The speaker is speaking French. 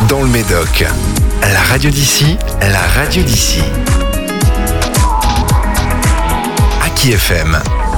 dans le Médoc. La radio d'ici, la radio d'ici. Aki FM.